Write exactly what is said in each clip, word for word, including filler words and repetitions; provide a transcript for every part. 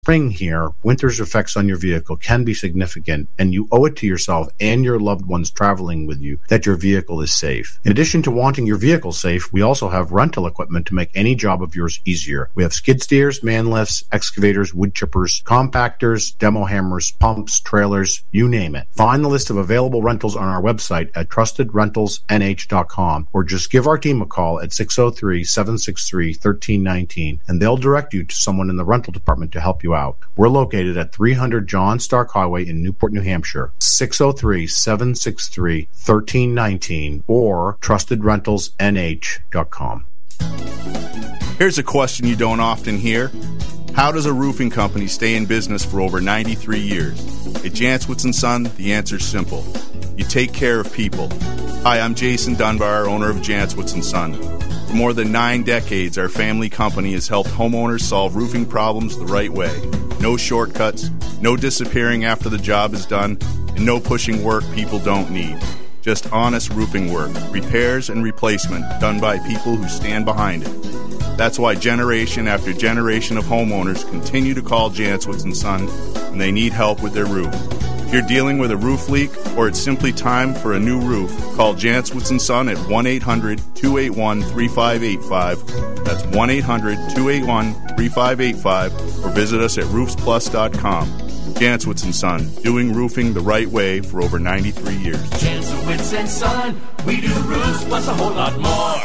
spring here, winter's effects on your vehicle can be significant, and you owe it to yourself and your loved ones traveling with you that your vehicle is safe. In addition to wanting your vehicle safe, we also have rental equipment to make any job of yours easier. We have skid steers, man lifts, excavators, wood chippers, compactors, demo hammers, pumps, trailers, you name it. Find the list of available rentals on our website at trusted rentals n h dot com, or just give our team a call at six oh three, seven six three, one three one nine, and they'll direct you to someone in the rental department to help you out. We're located at three hundred John Stark Highway in Newport, New Hampshire, six oh three, seven six three, one three one nine, or trusted rentals n h dot com. Here's a question you don't often hear. How does a roofing company stay in business for over ninety-three years? At Jantzwitz and Son, the answer's simple. You take care of people. Hi, I'm Jason Dunbar, owner of Jantzwitz and Son. For more than nine decades, our family company has helped homeowners solve roofing problems the right way. No shortcuts, no disappearing after the job is done, and no pushing work people don't need. Just honest roofing work, repairs and replacement done by people who stand behind it. That's why generation after generation of homeowners continue to call Jantzwitz and Son when they need help with their roof. If you're dealing with a roof leak or it's simply time for a new roof, call Jantzwitz and Son at one eight hundred, two eight one, three five eight five. That's one eight hundred, two eight one, three five eight five, or visit us at roofs plus dot com. Jantzwitz and Son, doing roofing the right way for over ninety-three years. Jantzwitz and Son, we do roofs plus a whole lot more.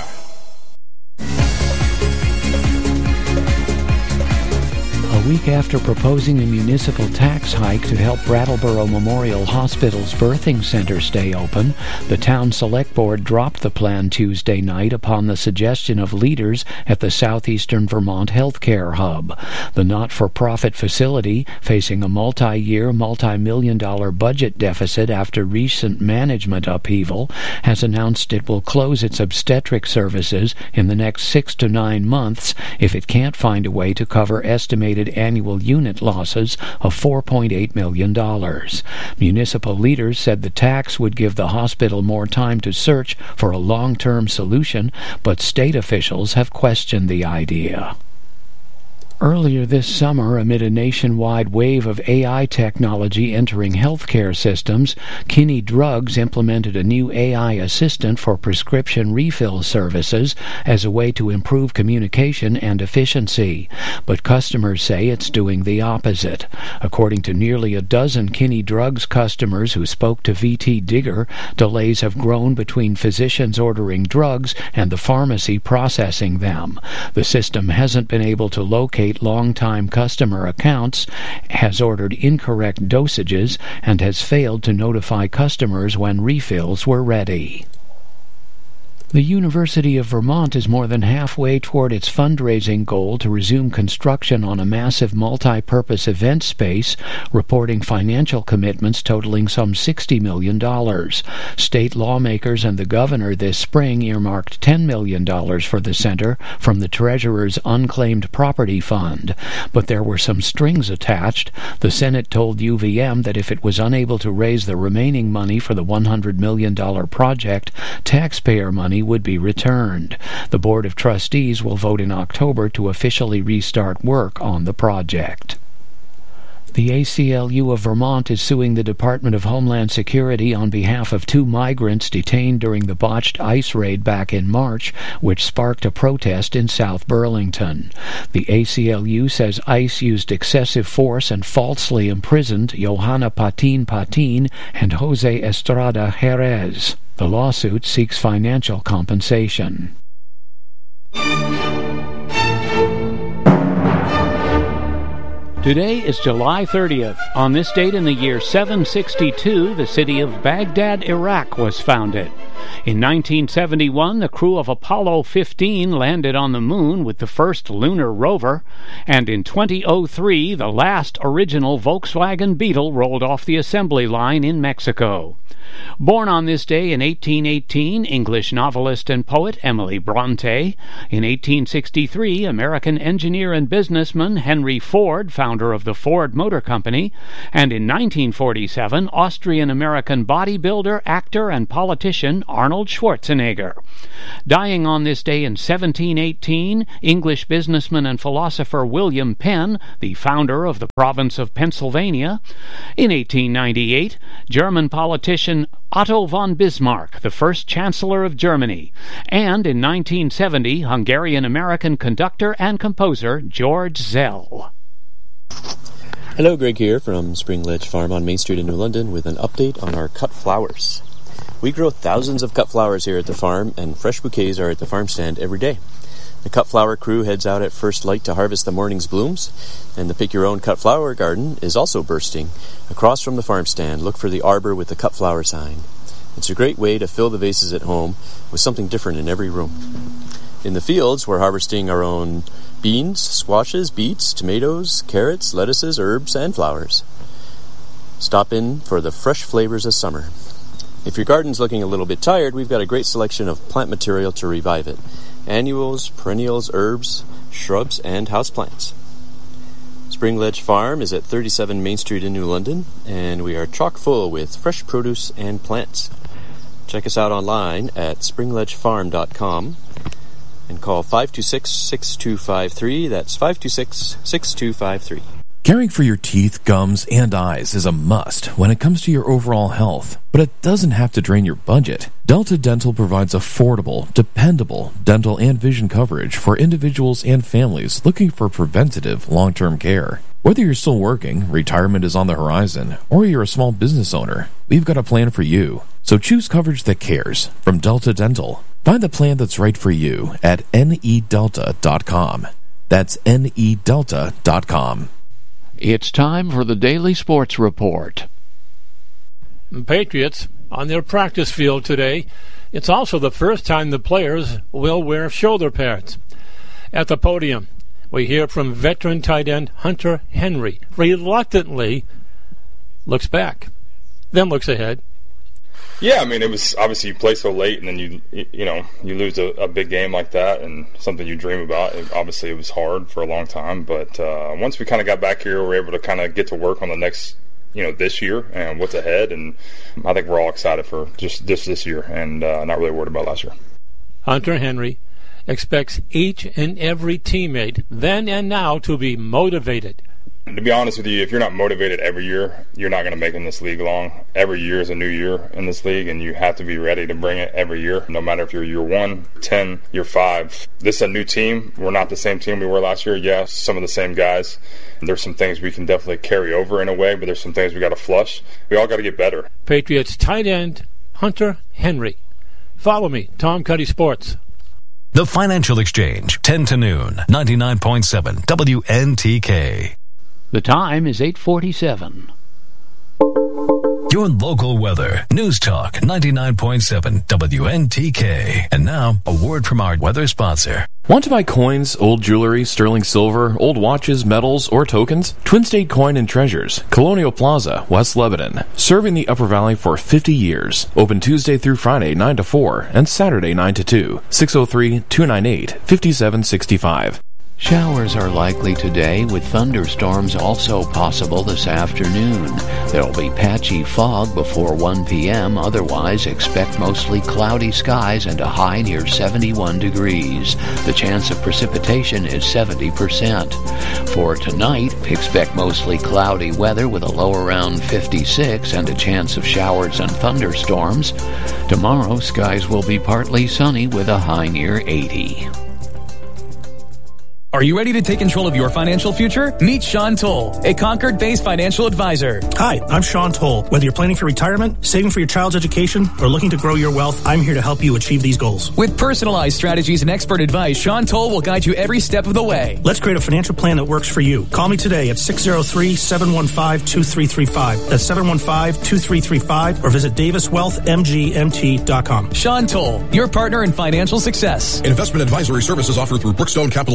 A week after proposing a municipal tax hike to help Brattleboro Memorial Hospital's birthing center stay open, the town select board dropped the plan Tuesday night upon the suggestion of leaders at the Southeastern Vermont Healthcare Hub. The not-for-profit facility, facing a multi-year, multi-million dollar budget deficit after recent management upheaval, has announced it will close its obstetric services in the next six to nine months if it can't find a way to cover estimated annual unit losses of four point eight million dollars. Municipal leaders said the tax would give the hospital more time to search for a long-term solution, but state officials have questioned the idea. Earlier this summer, amid a nationwide wave of A I technology entering healthcare systems, Kinney Drugs implemented a new A I assistant for prescription refill services as a way to improve communication and efficiency. But customers say it's doing the opposite. According to nearly a dozen Kinney Drugs customers who spoke to V T Digger, delays have grown between physicians ordering drugs and the pharmacy processing them. The system hasn't been able to locate long-time customer accounts, has ordered incorrect dosages, and has failed to notify customers when refills were ready. The University of Vermont is more than halfway toward its fundraising goal to resume construction on a massive multi-purpose event space, reporting financial commitments totaling some sixty million dollars. State lawmakers and the governor this spring earmarked ten million dollars for the center from the Treasurer's Unclaimed Property Fund. But there were some strings attached. The Senate told U V M that if it was unable to raise the remaining money for the one hundred million dollars project, taxpayer money would be returned. The Board of Trustees will vote in October to officially restart work on the project. The A C L U of Vermont is suing the Department of Homeland Security on behalf of two migrants detained during the botched ICE raid back in March, which sparked a protest in South Burlington. The A C L U says ICE used excessive force and falsely imprisoned Johanna Patin Patin and Jose Estrada Jerez. The lawsuit seeks financial compensation. Today is July thirtieth. On this date in the year seven sixty-two, the city of Baghdad, Iraq was founded. In nineteen seventy-one, the crew of Apollo fifteen landed on the moon with the first lunar rover, and in two thousand three, the last original Volkswagen Beetle rolled off the assembly line in Mexico. Born on this day in eighteen eighteen, English novelist and poet Emily Bronte. In eighteen sixty-three, American engineer and businessman Henry Ford, founder of the Ford Motor Company. And in nineteen forty-seven, Austrian-American bodybuilder, actor, and politician Arnold Schwarzenegger. Dying on this day in seventeen eighteen, English businessman and philosopher William Penn, the founder of the province of Pennsylvania. In eighteen ninety-eight, German politician Otto von Bismarck, the first Chancellor of Germany. And in nineteen seventy, Hungarian-American conductor and composer George Zell. Hello, Greg here from Spring Ledge Farm on Main Street in New London with an update on our cut flowers. We grow thousands of cut flowers here at the farm, and fresh bouquets are at the farm stand every day. The cut flower crew heads out at first light to harvest the morning's blooms, and the Pick Your Own Cut Flower Garden is also bursting. Across from the farm stand, look for the arbor with the cut flower sign. It's a great way to fill the vases at home with something different in every room. In the fields, we're harvesting our own beans, squashes, beets, tomatoes, carrots, lettuces, herbs, and flowers. Stop in for the fresh flavors of summer. If your garden's looking a little bit tired, we've got a great selection of plant material to revive it. Annuals, perennials, herbs, shrubs, and houseplants. Spring Ledge Farm is at thirty-seven Main Street in New London, and we are chock full with fresh produce and plants. Check us out online at spring ledge farm dot com and call five two six, six two five three. That's five two six, six two five three. Caring for your teeth, gums, and eyes is a must when it comes to your overall health, but it doesn't have to drain your budget. Delta Dental provides affordable, dependable dental and vision coverage for individuals and families looking for preventative long-term care. Whether you're still working, retirement is on the horizon, or you're a small business owner, we've got a plan for you. So choose coverage that cares from Delta Dental. Find the plan that's right for you at N E delta dot com. That's N E delta dot com. It's time for the Daily Sports Report. Patriots on their practice field today. It's also the first time the players will wear shoulder pads. At the podium, we hear from veteran tight end Hunter Henry. Reluctantly looks back, then looks ahead. Yeah, I mean, it was obviously you play so late, and then you you know you lose a, a big game like that, and something you dream about. It, obviously, it was hard for a long time, but uh, once we kind of got back here, we were able to kind of get to work on the next, you know, this year and what's ahead, and I think we're all excited for just this this year, and uh, not really worried about last year. Hunter Henry expects each and every teammate, then and now, to be motivated. To be honest with you, if you're not motivated every year, you're not going to make it in this league long. Every year is a new year in this league, and you have to be ready to bring it every year, no matter if you're year one, ten, year five. This is a new team. We're not the same team we were last year. Yes, some of the same guys. There's some things we can definitely carry over in a way, but there's some things we got to flush. We all got to get better. Patriots tight end Hunter Henry. Follow me, Tom Cuddy Sports. The Financial Exchange, ten to noon, ninety-nine point seven W N T K. The time is eight forty-seven. Your local weather. News Talk ninety-nine point seven W N T K. And now, a word from our weather sponsor. Want to buy coins, old jewelry, sterling silver, old watches, medals, or tokens? Twin State Coin and Treasures, Colonial Plaza, West Lebanon. Serving the Upper Valley for fifty years. Open Tuesday through Friday, nine to four, and Saturday, nine to two. six oh three, two nine eight, five seven six five. Showers are likely today, with thunderstorms also possible this afternoon. There'll be patchy fog before one p.m. Otherwise, expect mostly cloudy skies and a high near seventy-one degrees. The chance of precipitation is seventy percent. For tonight, expect mostly cloudy weather with a low around fifty-six and a chance of showers and thunderstorms. Tomorrow, skies will be partly sunny with a high near eighty. Are you ready to take control of your financial future? Meet Sean Toll, a Concord-based financial advisor. Hi, I'm Sean Toll. Whether you're planning for retirement, saving for your child's education, or looking to grow your wealth, I'm here to help you achieve these goals. With personalized strategies and expert advice, Sean Toll will guide you every step of the way. Let's create a financial plan that works for you. Call me today at six oh three, seven one five, two three three five. That's seven one five, two three three five, or visit davis wealth m g m t dot com. Sean Toll, your partner in financial success. Investment advisory services offered through Brookstone Capital Management,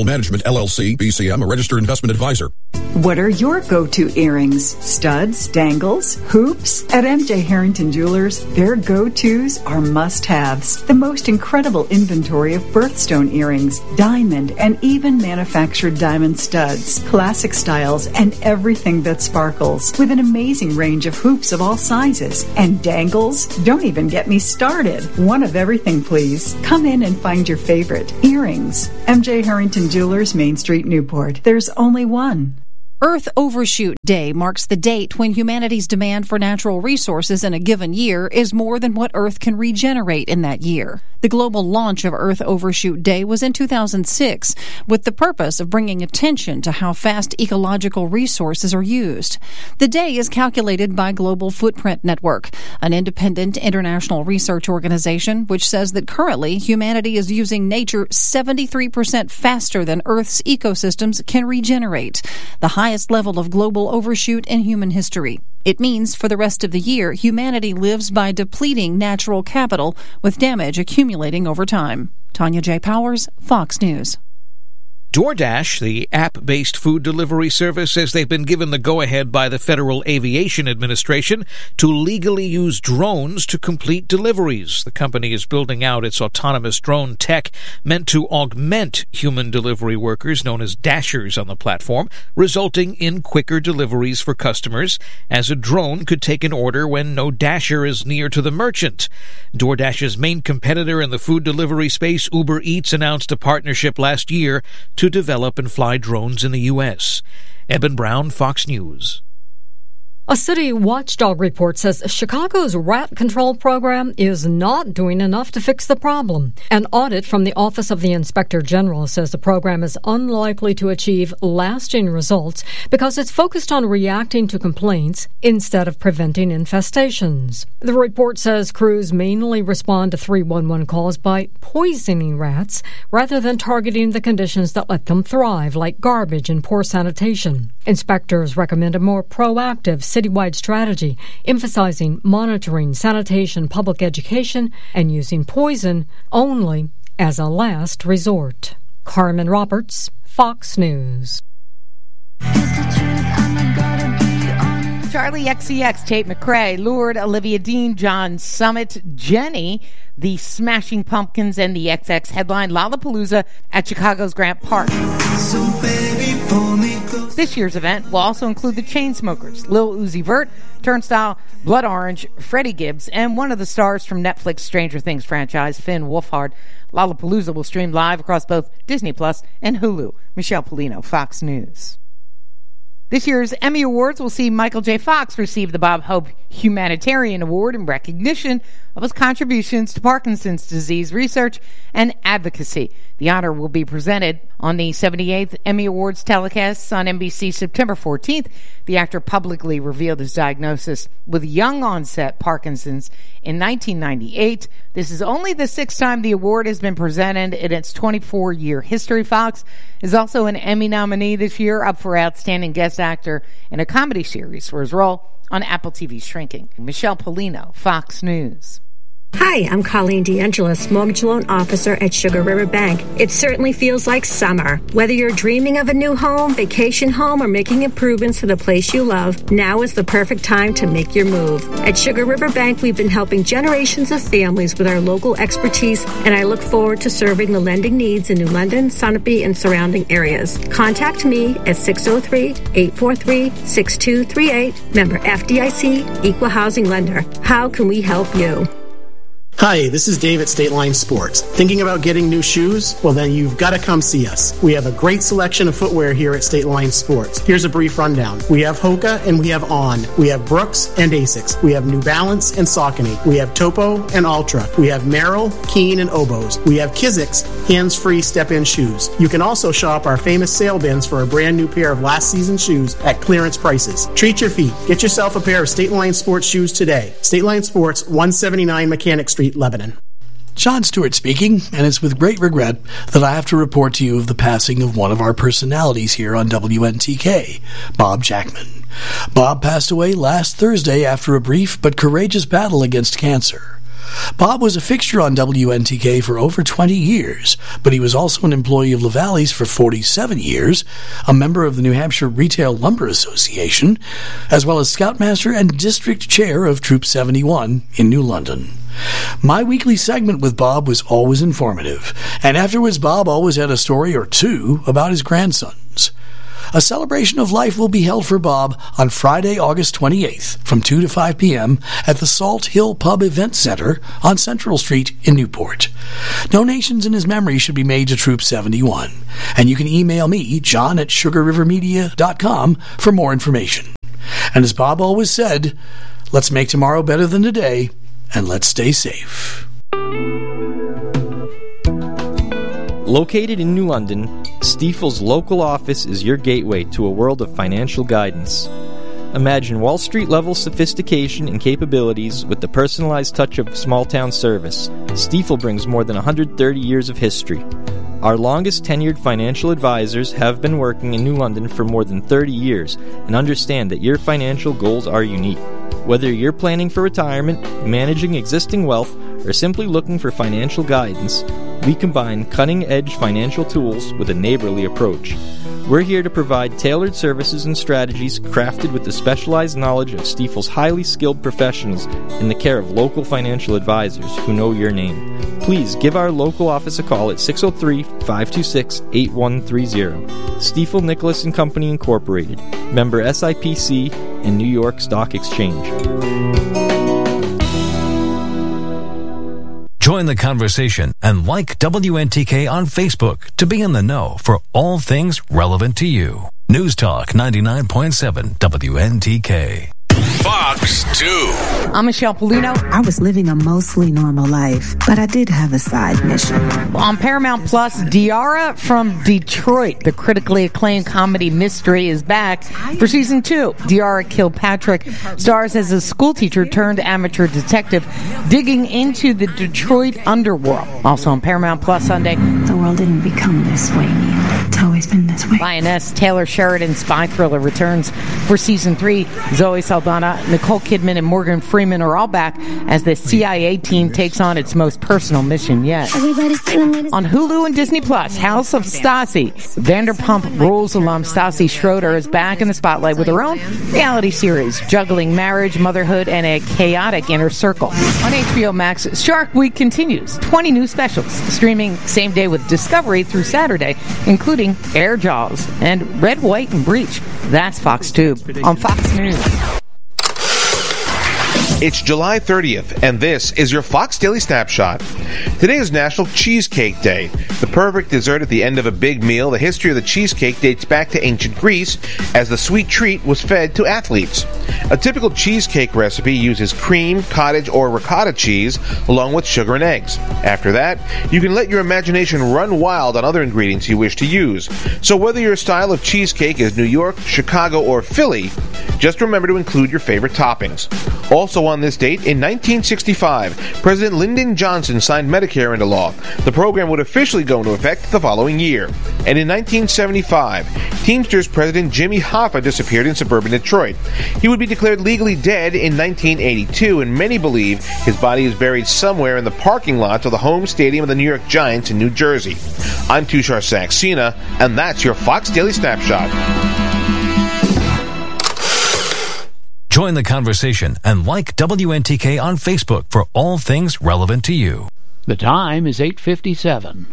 L L C, B C M, a registered investment advisor. What are your go-to earrings? Studs, dangles, hoops? At M J Harrington Jewelers, their go-tos are must-haves. The most incredible inventory of birthstone earrings, diamond, and even manufactured diamond studs, classic styles, and everything that sparkles. With an amazing range of hoops of all sizes. And dangles? Don't even get me started. One of everything, please. Come in and find your favorite. Earrings. M J Harrington Jewelers, Main Street, Newport. There's only one. Earth Overshoot Day marks the date when humanity's demand for natural resources in a given year is more than what Earth can regenerate in that year. The global launch of Earth Overshoot Day was in two thousand six, with the purpose of bringing attention to how fast ecological resources are used. The day is calculated by Global Footprint Network, an independent international research organization which says that currently humanity is using nature seventy-three percent faster than Earth's ecosystems can regenerate. The high highest level of global overshoot in human history. It means for the rest of the year, humanity lives by depleting natural capital with damage accumulating over time. Tanya J. Powers, Fox News. DoorDash, the app-based food delivery service, says they've been given the go-ahead by the Federal Aviation Administration to legally use drones to complete deliveries. The company is building out its autonomous drone tech meant to augment human delivery workers known as dashers on the platform, resulting in quicker deliveries for customers, as a drone could take an order when no dasher is near to the merchant. DoorDash's main competitor in the food delivery space, Uber Eats, announced a partnership last year to develop and fly drones in the U S. Eben Brown, Fox News. A city watchdog report says Chicago's rat control program is not doing enough to fix the problem. An audit from the Office of the Inspector General says the program is unlikely to achieve lasting results because it's focused on reacting to complaints instead of preventing infestations. The report says crews mainly respond to three one one calls by poisoning rats rather than targeting the conditions that let them thrive, like garbage and poor sanitation. Inspectors recommend a more proactive citywide strategy, emphasizing monitoring, sanitation, public education, and using poison only as a last resort. Carmen Roberts, Fox News. Charlie X C X, Tate McRae, Lord, Olivia Dean, John Summit, Jenny, the Smashing Pumpkins, and the X X headline Lollapalooza at Chicago's Grant Park. So baby, pull me close. This year's event will also include the Chainsmokers, Lil Uzi Vert, Turnstile, Blood Orange, Freddie Gibbs, and one of the stars from Netflix Stranger Things franchise, Finn Wolfhard. Lollapalooza will stream live across both Disney Plus and Hulu. Michelle Polino, Fox News. This year's Emmy Awards will see Michael J. Fox receive the Bob Hope Humanitarian Award in recognition of his contributions to Parkinson's disease research and advocacy. The honor will be presented on the seventy-eighth Emmy Awards telecasts on N B C September fourteenth. The actor publicly revealed his diagnosis with young-onset Parkinson's in nineteen ninety-eight. This is only the sixth time the award has been presented in its twenty-four-year history. Fox is also an Emmy nominee this year, up for Outstanding Guest Actor in a Comedy Series for his role on Apple T V's Shrinking. Michelle Polino, Fox News. Hi, I'm Colleen DeAngelis, Mortgage Loan Officer at Sugar River Bank. It certainly feels like summer. Whether you're dreaming of a new home, vacation home, or making improvements to the place you love, now is the perfect time to make your move. At Sugar River Bank, we've been helping generations of families with our local expertise, and I look forward to serving the lending needs in New London, Sunapee, and surrounding areas. Contact me at six oh three, eight four three, six two three eight. Member F D I C, Equal Housing Lender. How can we help you? Hi, this is Dave at State Line Sports. Thinking about getting new shoes? Well, then you've got to come see us. We have a great selection of footwear here at State Line Sports. Here's a brief rundown. We have Hoka and we have On. We have Brooks and Asics. We have New Balance and Saucony. We have Topo and Ultra. We have Merrill, Keen, and Oboes. We have Kizik's hands-free step-in shoes. You can also shop our famous sale bins for a brand new pair of last season's shoes at clearance prices. Treat your feet. Get yourself a pair of State Line Sports shoes today. State Line Sports, one seventy-nine Mechanic Street, Lebanon. John Stewart speaking, and it's with great regret that I have to report to you of the passing of one of our personalities here on W N T K, Bob Jackman. Bob passed away last Thursday after a brief but courageous battle against cancer. Bob was a fixture on W N T K for over twenty years, but he was also an employee of LaValle's for forty-seven years, a member of the New Hampshire Retail Lumber Association, as well as Scoutmaster and District Chair of Troop seventy-one in New London. My weekly segment with Bob was always informative, and afterwards Bob always had a story or two about his grandsons. A celebration of life will be held for Bob on Friday, August twenty-eighth from two to five p.m. at the Salt Hill Pub Event Center on Central Street in Newport. Donations in his memory should be made to Troop seventy-one, and you can email me, John at sugar river media dot com, for more information. And as Bob always said, let's make tomorrow better than today, and let's stay safe. Located in New London, Stifel's local office is your gateway to a world of financial guidance. Imagine Wall Street-level sophistication and capabilities with the personalized touch of small-town service. Stifel brings more than one hundred thirty years of history. Our longest-tenured financial advisors have been working in New London for more than thirty years and understand that your financial goals are unique. Whether you're planning for retirement, managing existing wealth, or simply looking for financial guidance, we combine cutting-edge financial tools with a neighborly approach. We're here to provide tailored services and strategies crafted with the specialized knowledge of Stifel's highly skilled professionals in the care of local financial advisors who know your name. Please give our local office a call at six oh three, five two six, eight one three zero. Stifel Nicholas and Company Incorporated, member S I P C and New York Stock Exchange. Join the conversation and like W N T K on Facebook to be in the know for all things relevant to you. News Talk ninety-nine point seven W N T K. Fox two. I'm Michelle Paluno. I was living a mostly normal life, but I did have a side mission. On Paramount Plus, Diara from Detroit, the critically acclaimed comedy mystery, is back for season two. Diara Kilpatrick stars as a schoolteacher turned amateur detective digging into the Detroit underworld. Also on Paramount Plus Sunday. The world didn't become this way, Neil. It's always been this way. Lioness Taylor Sheridan's spy thriller returns for season three. Zoe Saldana, Nicole Kidman, and Morgan Freeman are all back as the C I A team takes on its most personal mission yet. On Hulu and Disney Plus, House of Stassi, Vanderpump Rules alum Stassi Schroeder is back in the spotlight with her own reality series, juggling marriage, motherhood, and a chaotic inner circle. On H B O Max, Shark Week continues. twenty new specials, streaming same day with Discovery through Saturday, including Air Jaws and Red, White, and Breach. That's Fox Tube. On Fox News. It's July thirtieth, and this is your Fox Daily Snapshot. Today is National Cheesecake Day, the perfect dessert at the end of a big meal. The history of the cheesecake dates back to ancient Greece, as the sweet treat was fed to athletes. A typical cheesecake recipe uses cream, cottage, or ricotta cheese, along with sugar and eggs. After that, you can let your imagination run wild on other ingredients you wish to use. So whether your style of cheesecake is New York, Chicago, or Philly, just remember to include your favorite toppings. Also on this date, in nineteen sixty-five, President Lyndon Johnson signed Medicare into law. The program would officially go into effect the following year. And in nineteen seventy-five, Teamsters President Jimmy Hoffa disappeared in suburban Detroit. He would be declared legally dead in nineteen eighty-two, and many believe his body is buried somewhere in the parking lot of the home stadium of the New York Giants in New Jersey. I'm Tushar Saxena, and that's your Fox Daily Snapshot. Join the conversation and like W N T K on Facebook for all things relevant to you. The time is eight fifty-seven.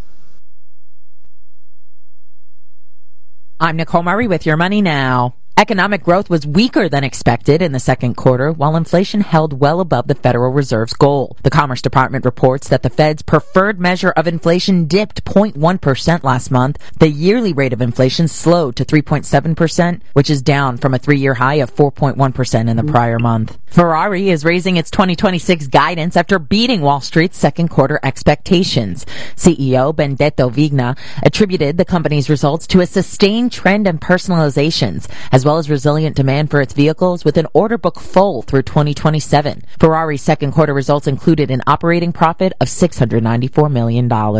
I'm Nicole Murray with Your Money Now. Economic growth was weaker than expected in the second quarter, while inflation held well above the Federal Reserve's goal. The Commerce Department reports that the Fed's preferred measure of inflation dipped zero point one percent last month. The yearly rate of inflation slowed to three point seven percent, which is down from a three-year high of four point one percent in the prior month. Ferrari is raising its twenty twenty-six guidance after beating Wall Street's second quarter expectations. C E O Benedetto Vigna attributed the company's results to a sustained trend in personalizations, as well as resilient demand for its vehicles, with an order book full through twenty twenty-seven. Ferrari's second quarter results included an operating profit of six hundred ninety-four million dollars.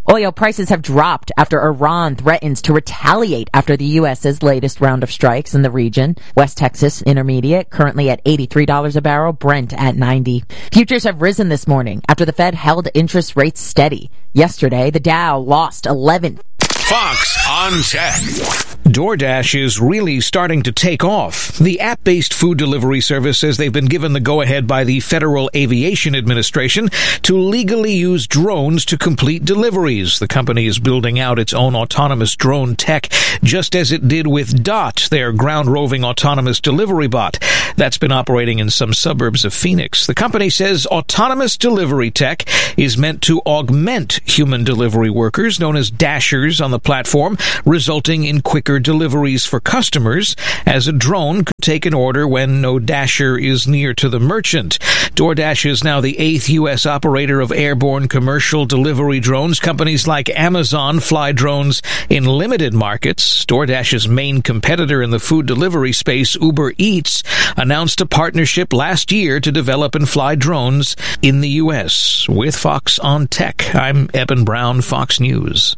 Oil prices have dropped after Iran threatens to retaliate after the U S's latest round of strikes in the region. West Texas Intermediate currently at eighty-three dollars a barrel, Brent at ninety dollars. Futures have risen this morning after the Fed held interest rates steady. Yesterday, the Dow lost eleven. Fox on Tech. DoorDash is really starting to take off. The app-based food delivery service says they've been given the go-ahead by the Federal Aviation Administration to legally use drones to complete deliveries. The company is building out its own autonomous drone tech, just as it did with Dot, their ground-roving autonomous delivery bot. That's been operating in some suburbs of Phoenix. The company says autonomous delivery tech is meant to augment human delivery workers, known as dashers, on the platform, resulting in quicker deliveries for customers, as a drone could take an order when no dasher is near to the merchant. DoorDash is now the eighth U S operator of airborne commercial delivery drones. Companies like Amazon fly drones in limited markets. DoorDash's main competitor in the food delivery space, Uber Eats, announced a partnership last year to develop and fly drones in the U S. With Fox on Tech, I'm Eben Brown, Fox News.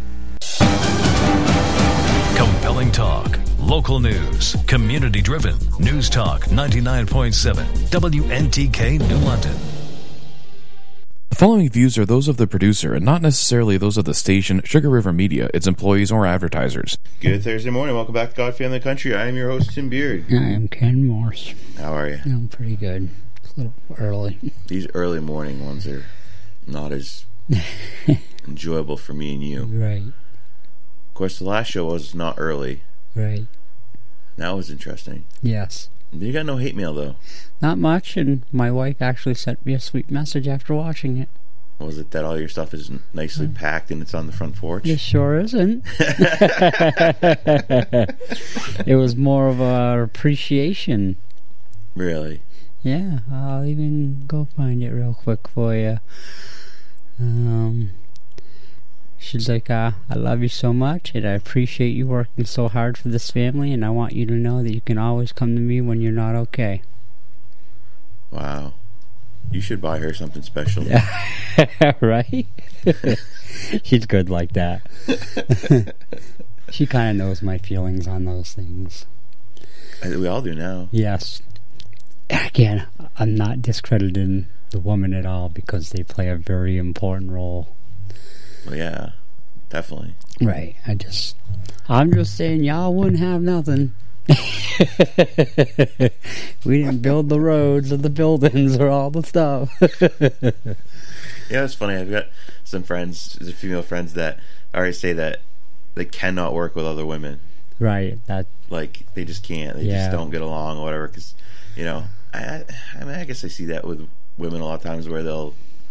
Compelling talk, local news, community-driven. News Talk ninety-nine point seven, W N T K, New London. The following views are those of the producer and not necessarily those of the station, Sugar River Media, its employees, or advertisers. Good Thursday morning. Welcome back to God Family Country. I am your host, Tim Beard. I am Ken Morse. How are you? I'm pretty good. It's a little early. These early morning ones are not as enjoyable for me and you. Right. Of course, the last show was not early. Right. That was interesting. Yes. You got no hate mail, though. Not much, and my wife actually sent me a sweet message after watching it. Was it that all your stuff is nicely packed and it's on the front porch? It sure isn't. It was more of a appreciation. Really? Yeah, I'll even go find it real quick for you. Um... She's like, uh, I love you so much, and I appreciate you working so hard for this family, and I want you to know that you can always come to me when you're not okay. Wow. You should buy her something special. Right? She's good like that. She kind of knows my feelings on those things. We all do now. Yes. Again, I'm not discrediting the woman at all, because they play a very important role. Well, yeah, definitely. Right. I just, I'm just saying, y'all wouldn't have nothing. We didn't build the roads or the buildings or all the stuff. Yeah, it's funny. I've got some friends, female friends, that already say that they cannot work with other women. Right. That like they just can't. They yeah. just don't get along or whatever. Because you know, I, I mean, I guess I see that with women a lot of times where they'll.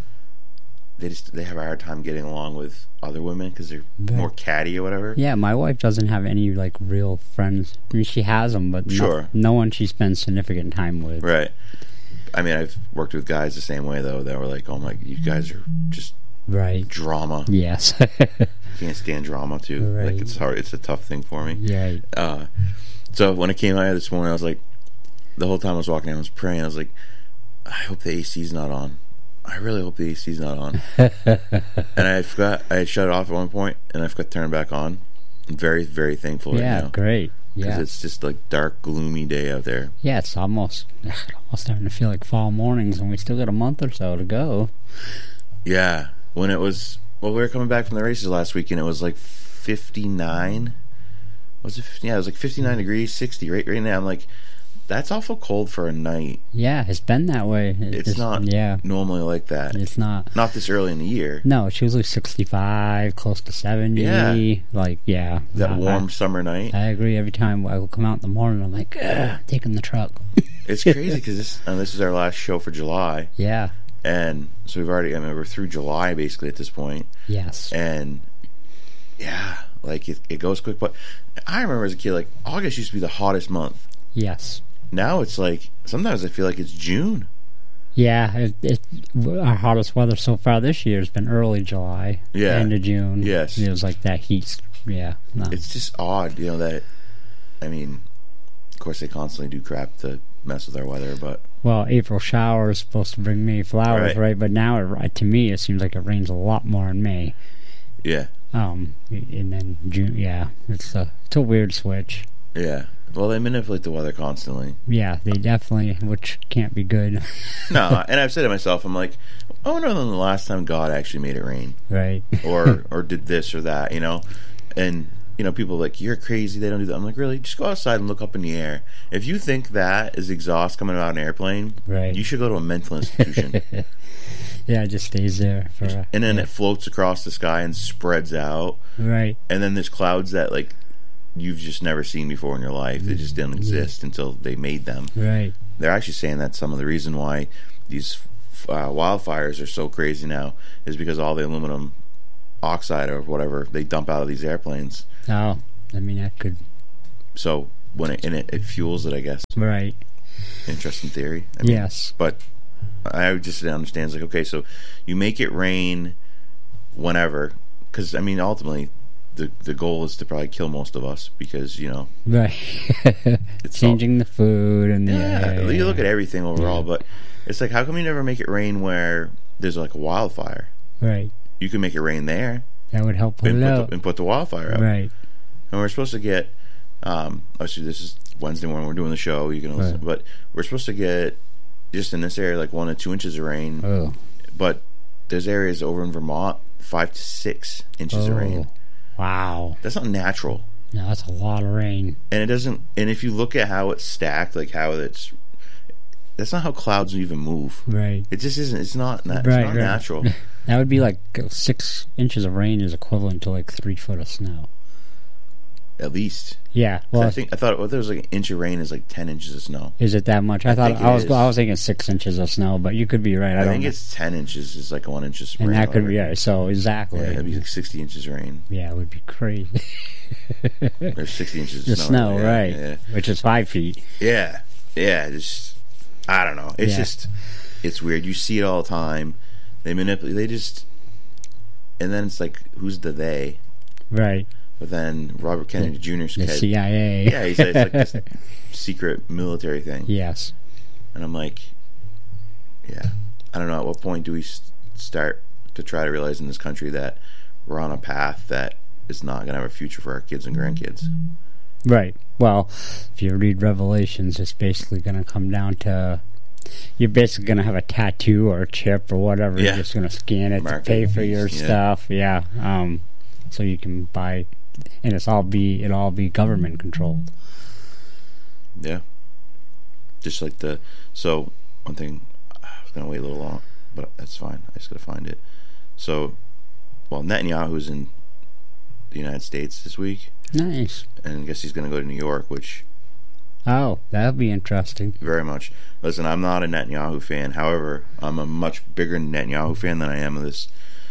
They just they have a hard time getting along with other women because they're right. more catty or whatever. Yeah, my wife doesn't have any like real friends. I mean, she has them, but sure. no, no one she spends significant time with. Right. I mean, I've worked with guys the same way though. That were like, "Oh my, you guys are just right drama." Yes. Can't stand drama too. Right. Like it's hard. It's a tough thing for me. Yeah. Uh, so when it came out this morning, I was like, the whole time I was walking, I was praying. I was like, I hope the A C's not on. I really hope the A C's not on. And I forgot, I had shut it off at one point, and I forgot to turn it back on. I'm very, very thankful yeah, right now. Great. Because yeah. it's just like dark, gloomy day out there. Yeah, it's almost, almost starting to feel like fall mornings, and we still got a month or so to go. Yeah. When it was, well, we were coming back from the races last week, and it was like fifty-nine. Was it fifty? Yeah, it was like fifty-nine degrees, sixty right, right now. I'm like, that's awful cold for a night. Yeah, it's been that way. It's, it's just, not yeah. normally like that. It's not. Not this early in the year. No, it's usually sixty-five, close to seventy. Yeah. Like, yeah. That I, warm I, summer night. I agree. Every time I will come out in the morning, I'm like, ugh, taking the truck. It's crazy because this, and this is our last show for July. Yeah. And so we've already, I mean, we're through July basically at this point. Yes. And, yeah, like it, it goes quick. But I remember as a kid, like, August used to be the hottest month. Yes. Now it's like, sometimes I feel like it's June. Yeah, it, it, our hottest weather so far this year has been early July, yeah. end of June. Yes. It was like that heat, yeah. No. It's just odd, you know, that, I mean, of course they constantly do crap to mess with our weather, but... Well, April shower is supposed to bring May flowers, right? Right. But now, it, to me, it seems like it rains a lot more in May. Yeah. Um, and then June. Yeah, it's a it's a weird switch. Yeah. Well, they manipulate the weather constantly. Yeah, they definitely, which can't be good. No, and I've said to myself, I'm like, I wonder when the last time God actually made it rain, right? Or or did this or that, you know? And you know, people are like, you're crazy. They don't do that. I'm like, really? Just go outside and look up in the air. If you think that is exhaust coming out of an airplane, right, you should go to a mental institution. Yeah, it just stays there for. A, and then yeah. it floats across the sky and spreads out. Right. And then there's clouds that like you've just never seen before in your life. They just didn't exist yeah. until they made them. Right. They're actually saying that some of the reason why these uh, wildfires are so crazy now is because all the aluminum oxide or whatever they dump out of these airplanes. Oh, I mean that could. So when it and it, it fuels it, I guess. Right. Interesting theory. I mean, yes. But I would just understand. It's like, okay, so you make it rain whenever, because I mean, ultimately, the the goal is to probably kill most of us because you know, right? It's changing all, the food and yeah, the, you look at everything overall, yeah. But it's like, how come you never make it rain where there's like a wildfire? Right. You can make it rain there. That would help and put, put out. The, and put the wildfire out. Right. And we're supposed to get. Um, obviously, this is Wednesday morning. We're doing the show. You can listen, right. But we're supposed to get just in this area like one to two inches of rain. Oh. But there's areas over in Vermont five to six inches oh. of rain. Wow. That's not natural. No, that's a lot of rain. And it doesn't. And if you look at how it's stacked, like how it's, that's not how clouds even move. Right. It just isn't. It's not. It's right, not right. natural. That would be like six inches of rain is equivalent to like three foot of snow. At least. Yeah. Well, I think I thought well, there was like an inch of rain is like ten inches of snow. Is it that much? I, I thought I was is. I was thinking six inches of snow, but you could be right. I, I don't think know. It's ten inches is like one inch of rain. And that could be yeah. So exactly. Yeah, it'd be like sixty inches of rain. Yeah, it would be crazy. There's sixty inches of the snow. snow, yeah, right? Yeah. Which is five feet. Yeah, yeah. Just I don't know. It's yeah. just it's weird. You see it all the time. They manipulate. They just and then it's like who's the they? Right. But then Robert Kennedy Junior's the kid, C I A. Yeah, he's it's like this secret military thing. Yes. And I'm like, yeah, I don't know. At what point do we start to try to realize in this country that we're on a path that is not going to have a future for our kids and grandkids? Right. Well, if you read Revelations, it's basically going to come down to you're basically going to have a tattoo or a chip or whatever. Yeah. You're just going to scan it Market to pay for your yeah. stuff. Yeah. Um, so you can buy, and it's all be it all be government controlled. Yeah. Just like the so one thing I was going to wait a little long, but that's fine. I just got to find it. So, well, Netanyahu's in the United States this week. Nice. And I guess he's going to go to New York, which. Oh, that would be interesting. Very much. Listen, I'm not a Netanyahu fan. However, I'm a much bigger Netanyahu fan than I am of this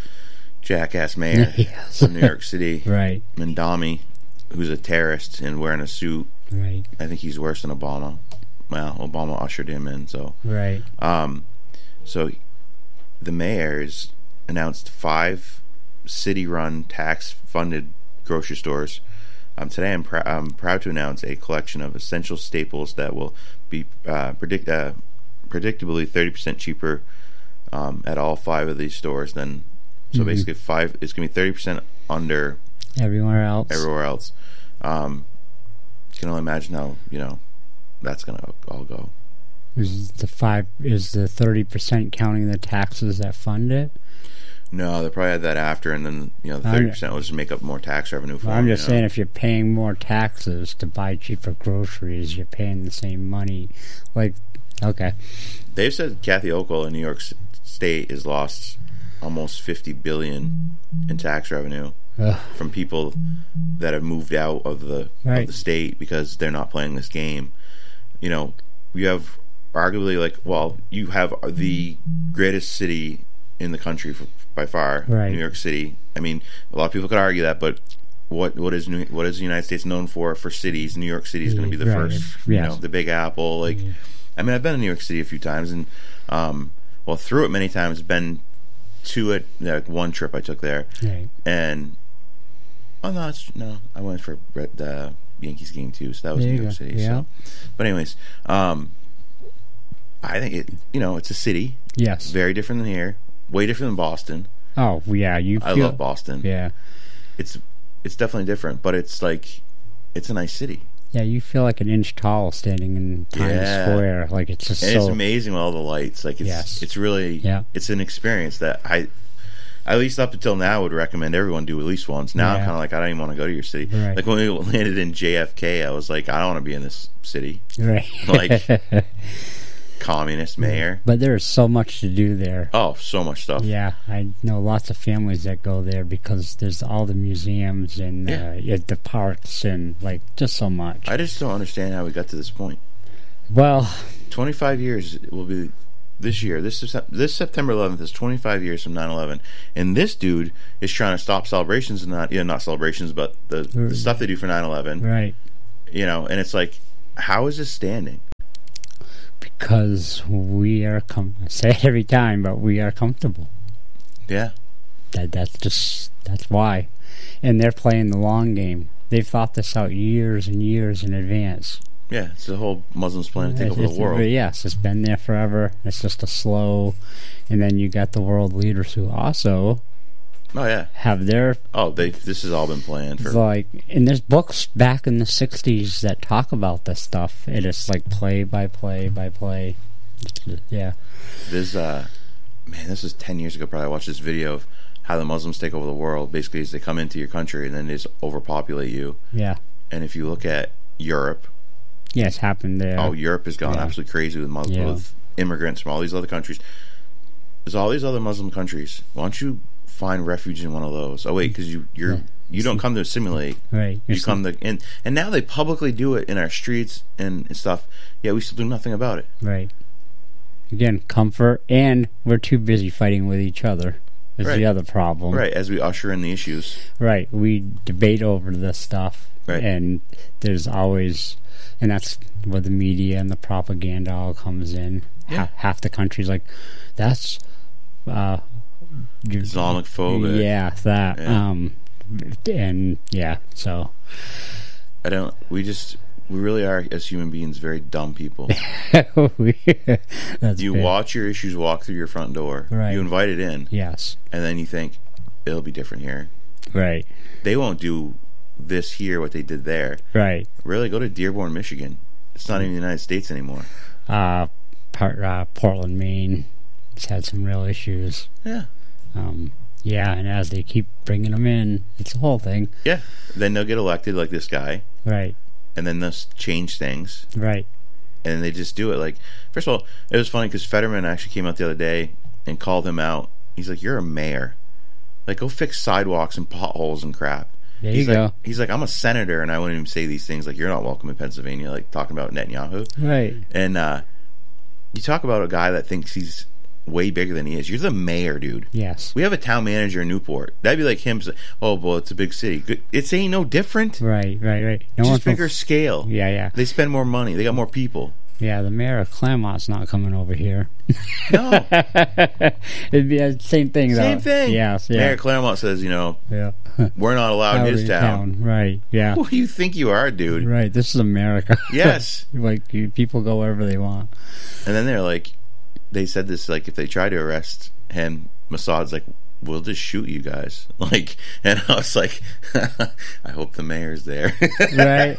jackass mayor yes. of New York City. Right. Mandami, who's a terrorist and wearing a suit. Right. I think he's worse than Obama. Well, Obama ushered him in, so. Right. Um, so the mayor's announced five city-run, tax-funded grocery stores. Um, today, I'm, pr- I'm proud to announce a collection of essential staples that will be uh, predict uh, predictably thirty percent cheaper um, at all five of these stores. Than so mm-hmm. basically five. It's gonna be thirty percent under everywhere else. Everywhere else. Um, you can only imagine how you know that's gonna all go. Is the five? Is the thirty percent counting the taxes that fund it? No, they probably had that after, and then you know the thirty percent will just make up more tax revenue for well, them. I'm just you know? saying, if you're paying more taxes to buy cheaper groceries, you're paying the same money. Like, okay, they've said Kathy Hochul in New York State has lost almost fifty billion in tax revenue Ugh. from people that have moved out of the right. of the state because they're not playing this game. You know, you have arguably like, well, you have the greatest city in the country for, by far, right. New York City. I mean, a lot of people could argue that, but what what is New, what is the United States known for for cities? New York City is going to be the right. first, yes. you know, the Big Apple. Like, mm-hmm. I mean, I've been in New York City a few times, and um, well, through it many times. Been to it, like one trip I took there, right. and oh no, it's, no, I went for the Yankees game too, so that was there New York go. City. Yeah. So, but anyways, um, I think it, you know, it's a city. Yes. Very different than here. Way different than Boston. Oh, yeah. You. I feel, love Boston. Yeah. It's it's definitely different, but it's like it's a nice city. Yeah, you feel like an inch tall standing in Times Yeah. Square. Like it's just and so it's amazing with all the lights. Like it's Yes. it's really Yeah. it's an experience that I at least up until now would recommend everyone do at least once. Now I'm Yeah. kind of like I don't even want to go to your city. Right. Like when we landed in J F K, I was like I don't want to be in this city. Right. Like communist mayor. But there's so much to do there. Oh, so much stuff. Yeah, I know lots of families that go there because there's all the museums and Yeah. uh, yeah, the parks and like just so much. I just don't understand how we got to this point. Well, twenty-five years will be this year. This Sep- this September eleventh is twenty-five years from nine eleven, and this dude is trying to stop celebrations and not, yeah, not celebrations, but the, the stuff they do for nine eleven. Right. You know, and it's like, how is this standing? Because we are com- I say it every time, but we are comfortable. Yeah. That that's just that's why, and they're playing the long game. They've thought this out years and years in advance. Yeah, it's the whole Muslims plan to take It's- over the it's- world. Yes, it's been there forever. It's just a slow, and then you got the world leaders who also Oh yeah, have their oh they this has all been planned for. like, and there's books back in the sixties that talk about this stuff. And it's like play by play by play. Yeah. This uh, man, this was ten years ago. Probably I watched this video of how the Muslims take over the world. Basically, is they come into your country and then they just overpopulate you. Yeah. And if you look at Europe, Yeah, it's happened there. oh, Europe has gone Yeah. absolutely crazy with Muslims, Yeah. with immigrants from all these other countries. There's all these other Muslim countries. Why don't you find refuge in one of those? Oh wait, because you you're Yeah. you don't come to assimilate. Right. You You're come to and and now they publicly do it in our streets and, and stuff. Yeah, we still do nothing about it. Right. Again, comfort, and we're too busy fighting with each other. Is Right. the other problem. Right, as we usher in the issues. Right. We debate over this stuff. Right. And there's always, and that's where the media and the propaganda all comes in. Yeah. Ha- half the country's like, that's uh, Islamic phobic. Yeah, that. Yeah. Um, and yeah, so I don't. We just. We really are, as human beings, very dumb people. That's you big. watch your issues walk through your front door. Right. You invite it in. Yes. And then you think, it'll be different here. Right. They won't do this here, what they did there. Right. Really, go to Dearborn, Michigan. It's not even the United States anymore. Uh, part, uh, Portland, Maine has had some real issues. Yeah. Um, yeah, and as they keep bringing them in, it's a whole thing. Yeah. Then they'll get elected like this guy. Right. And then they'll s- change things. Right. And they just do it. Like, first of all, it was funny because Fetterman actually came out the other day and called him out. He's like, "You're a mayor. Like, go fix sidewalks and potholes and crap." There he's you like, go. He's like, "I'm a senator, and I wouldn't even say these things. Like, you're not welcome in Pennsylvania." Like talking about Netanyahu. Right. And uh, you talk about a guy that thinks he's way bigger than he is. You're the mayor, dude. Yes. We have a town manager in Newport. That'd be like him. Say, "Oh, well, it's a big city. Good. It's ain't no different. Right, right, right. No Just one's bigger from- scale. Yeah, yeah. They spend more money. They got more people. Yeah, the mayor of Claremont's not coming over here. No. It'd be the same thing, though. Same thing. Yes, yeah. Mayor Claremont says, you know, Yeah. we're not allowed in Out his in town. Right, yeah. Who do you think you are, dude? Right, this is America. Yes. Like, you, people go wherever they want. And then they're like, they said this, like, if they try to arrest him, Mossad's like, we'll just shoot you guys. Like, and I was like, I hope the mayor's there. Right.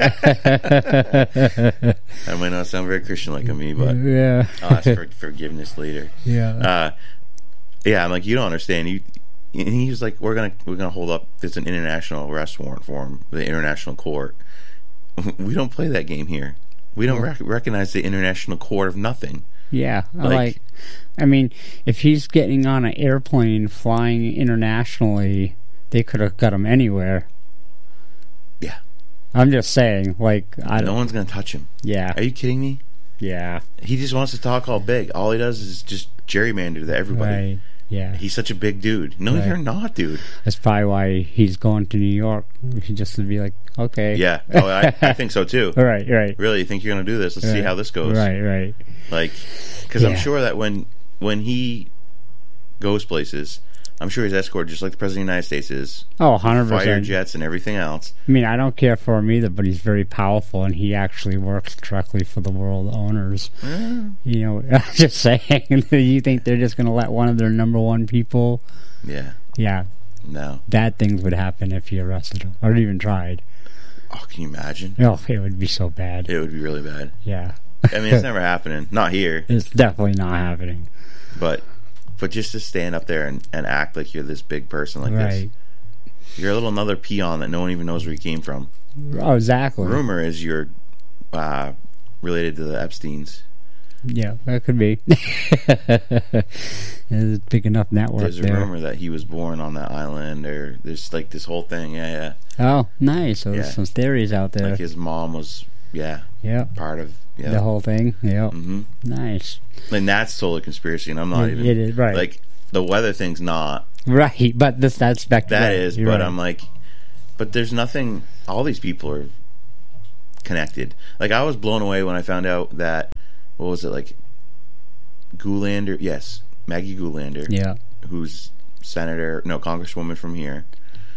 That might not sound very Christian like me, but Yeah. I'll ask for forgiveness later. Yeah. Uh, yeah, I'm like, you don't understand. You, and he was like, we're gonna we're gonna hold up. There's an international arrest warrant for him, the international court. We don't play that game here. We don't rec- recognize the international court of nothing. Yeah, Like- like, I mean, if he's getting on an airplane flying internationally, they could have got him anywhere. Yeah. I'm just saying, like, I No don't. one's gonna touch him. Yeah. Are you kidding me? Yeah. He just wants to talk all big. All he does is just gerrymander to everybody. Right. Yeah. He's such a big dude. No, Right. you're not, dude. That's probably why he's going to New York. He just to be like, okay. Yeah. Oh, I, I think so too. Right, right. Really, you think you're gonna do this? Let's see Right. how this goes. Right, right. Like, because I'm Yeah. sure that when when he goes places, I'm sure he's escorted just like the president of the United States is. Oh, one with hundred percent. Fighter jets and everything else. I mean, I don't care for him either, but he's very powerful, and he actually works directly for the world owners. Mm. You know, I'm just saying, you think they're just going to let one of their number one people Yeah. Yeah. No. Bad things would happen if you arrested him. Or even tried. Oh, can you imagine? Oh, it would be so bad. It would be really bad. Yeah. I mean, it's never happening. Not here. It's definitely not happening. But but just to stand up there and, and act like you're this big person like right. this. You're a little another peon that no one even knows where you came from. Oh, exactly. Rumor is you're uh, related to the Epsteins. Yeah, that could be. There's a big enough network There's a there. rumor that he was born on that island, or there's like this whole thing. Yeah, yeah. Oh, nice. So there's Yeah. some theories out there. Like his mom was, yeah, yeah, part of yeah. the whole thing. Yeah, mm-hmm. Nice. And that's totally conspiracy, and I'm not It- even it is, right. like the weather thing's not Right, but this that's speculative. that is, You're but right. I'm like, but there's nothing. All these people are connected. Like I was blown away when I found out that what was it like, Goulander? Yes, Maggie Goulander. Yeah, who's senator? No, congresswoman from here.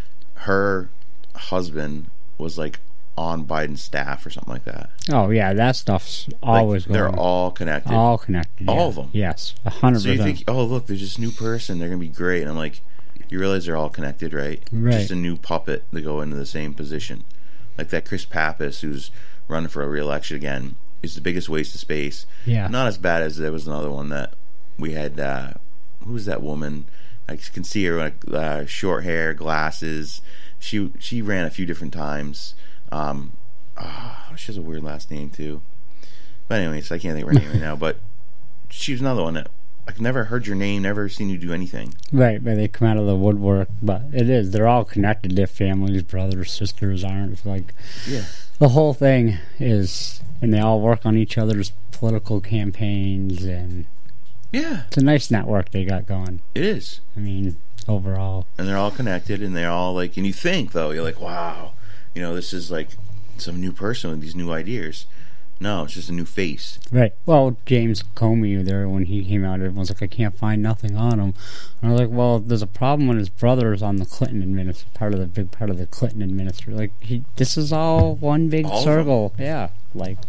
Her husband was like on Biden's staff or something like that. Oh yeah, that stuff's always Like, they're going. all connected. All connected. All yeah. of them. Yes, a hundred So you percent. think, oh look, there's this new person. They're gonna be great. And I'm like, you realize they're all connected, right? Right. Just a new puppet to go into the same position. Like that Chris Pappas, who's running for a re-election again, is the biggest waste of space. Yeah. Not as bad as there was another one that we had. Uh, who was that woman? I can see her, like uh, short hair, glasses. She she ran a few different times. Um, oh, she has a weird last name too. But anyways, I can't think of her name right now. But she was another one that I've never heard your name, never seen you do anything. Right, but they come out of the woodwork. But it is, they're all connected. Their families, brothers, sisters, aren't. It's like, yeah. The whole thing is, and they all work on each other's political campaigns, and yeah, it's a nice network they got going. It is. I mean, overall. And they're all connected, and they're all like, and you think though, you're like, wow, you know, this is like some new person with these new ideas. No, it's just a new face. Right. Well, James Comey there, when he came out, everyone's like, I can't find nothing on him. And I was like, well, there's a problem when his brother is on the Clinton administration, part of the big part of the Clinton administration. Like, he, this is all one big All of circle. Yeah. Like,